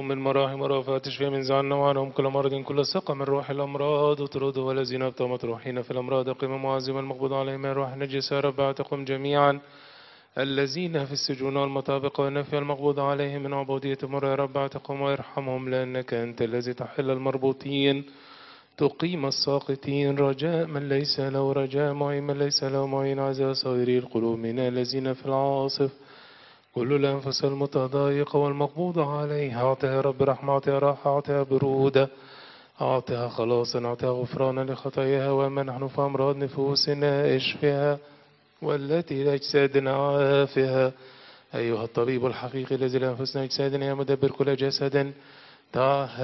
من مراحم ورافات اشفي من زعلنا وعنهم كل مرض كل سقم من روح الأمراض اطرده والذين ابتوا مطروحين في الأمراض قم معازم المقبوض عليهم من روح النجس يا رب اعتقهم جميعا الذين في السجون والمطابق والنفي المقبوض عليهم من عبودية مر يا رب اعتقهم وارحمهم لأنك أنت الذي تحل المربوطين تقيم الساقطين رجاء من ليس له رجاء معين من ليس له معين عزاء صائري القلوب من الذين في العاصف كل الأنفس المتضايقة والمقبوضة عليها أعطها يا رب رحمة أعطها راحة أعطها برودة أعطها خلاصا أعطها غفرانا لخطاياها وأما نحن فأمراض نفوسنا اشفها والتي لأجسادنا عافها أيها الطبيب الحقيقي الذي لأنفسنا أجسادنا يا مدبر كل جسد